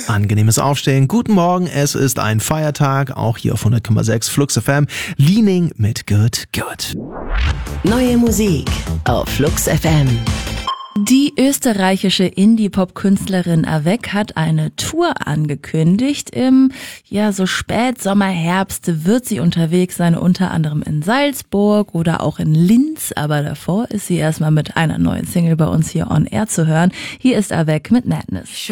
Angenehmes Aufstehen. Guten Morgen, es ist ein Feiertag, auch hier auf 100,6 Flux FM. Leaning mit Good Good. Neue Musik auf Flux FM. Die österreichische Indie-Pop-Künstlerin Avec hat eine Tour angekündigt. Im so Spätsommer, Herbst wird sie unterwegs sein, unter anderem in Salzburg oder auch in Linz. Aber davor ist sie erstmal mit einer neuen Single bei uns hier on Air zu hören. Hier ist Avec mit Madness.